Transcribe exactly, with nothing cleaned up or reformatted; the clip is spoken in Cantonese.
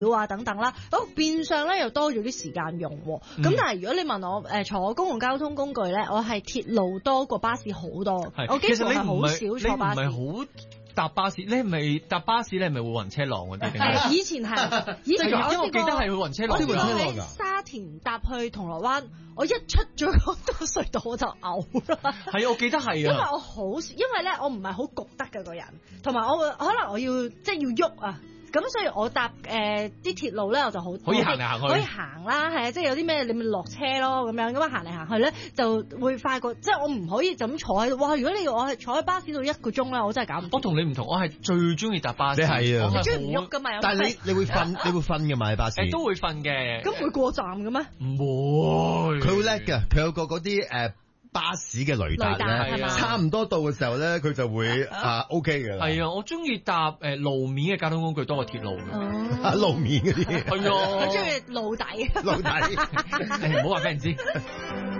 啊等等啦，咁變相咧又多咗啲時間用。咁、嗯、但係如果你問我誒、呃、坐公共交通工具咧，我係鐵路多過巴士好多。我幾乎係好少坐巴士。 你唔係好搭巴士，你係咪搭巴士？你係咪會暈車浪嗰啲？ 係以前係，以前我， 我記得係會暈車浪。 我試過喺沙田搭去銅鑼灣，我一出咗嗰個隧道我就嘔啦。係， 我記得係啊。 因為我好，因為咧我唔係好焗得嘅個人，同埋我會可能我要即係要喐啊。咁所以我搭誒啲、呃、鐵路咧，我就好可以行嚟行去， 可以行啦，係啊，即係有啲咩你咪落車咯咁樣，咁啊行嚟行去咧就會快過，即係我唔可以就咁坐喺度。哇！如果你我係坐喺巴士度一個鐘咧，我真係搞唔掂。 我同你唔同，我係最中意搭巴士。 你係啊， 你中意唔喐噶嘛？ 但係你你會瞓，你會瞓嘅嘛喺巴士？ 誒都會瞓嘅。 咁會過站嘅咩？ 唔會。 佢好叻㗎，佢有個嗰啲誒。巴士嘅雷達咧，差唔多到嘅時候咧，佢就會啊 OK 嘅啦。 係啊，我中意搭誒路面嘅交通工具多過鐵路嘅。 啊，路面嗰啲。 係啊。 佢中意路底。 路底。 你唔好話俾人知。